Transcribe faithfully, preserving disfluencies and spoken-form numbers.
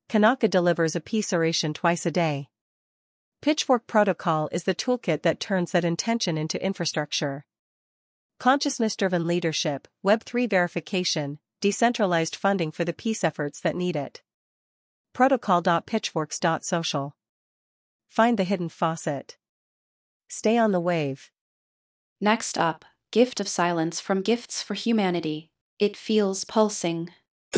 Kanaka delivers a peace oration twice a day. Pitchfork Protocol is the toolkit that turns that intention into infrastructure. Consciousness-driven leadership, Web three verification, decentralized funding for the peace efforts that need it. protocol dot pitchforks dot social. Find the hidden faucet. Stay on the wave. Next up, Gift of Silence from Gifts for Humanity. It feels pulsing.